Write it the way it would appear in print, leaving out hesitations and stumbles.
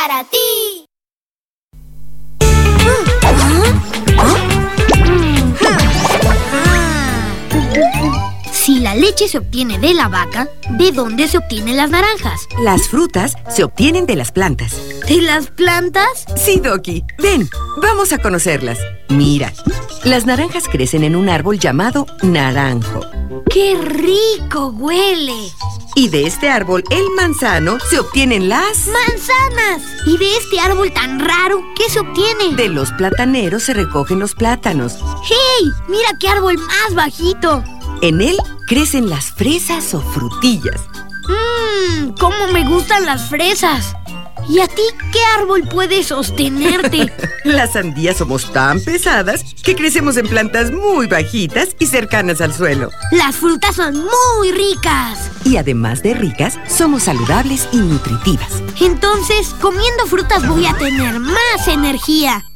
para ti. Si la leche se obtiene de la vaca, ¿de dónde se obtienen las naranjas? Las frutas se obtienen de las plantas. ¿De las plantas? Sí, Doki. Ven, vamos a conocerlas. Mira, las naranjas crecen en un árbol llamado naranjo. ¡Qué rico huele! Y de este árbol, el manzano, se obtienen las... ¡manzanas! ¿Y de este árbol tan raro, qué se obtiene? De los plataneros se recogen los plátanos. ¡Hey! ¡Mira qué árbol más bajito! En él crecen las fresas o frutillas. ¡Cómo me gustan las fresas! ¿Y a ti qué árbol puede sostenerte? Las sandías somos tan pesadas que crecemos en plantas muy bajitas y cercanas al suelo. Las frutas son muy ricas. Y además de ricas, somos saludables y nutritivas. Entonces, comiendo frutas voy a tener más energía.